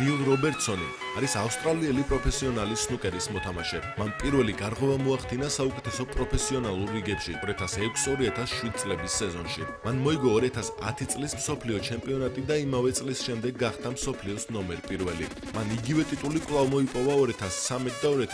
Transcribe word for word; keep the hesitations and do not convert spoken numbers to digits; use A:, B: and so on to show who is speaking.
A: ნილ რობერტსონი არის ავსტრალიელი პროფესიონალი სნუკერის მოთამაშე. მან პირველი გარღვევა მოახდინა საუკეთესო პროფესიონალურ რიგებში ორი ათას ექვსი ორი ათას შვიდ წლების სეზონში. მან მოიგო ორი ათას ათი წლის მსოფლიო ჩემპიონატი და იმავე წლის შემდეგ გახდა მსოფლიოს ნომერ პირველი. მან იგივე ტიტული კვლავ მოიპოვა ორი ათას ცხრამეტი და ორი ათას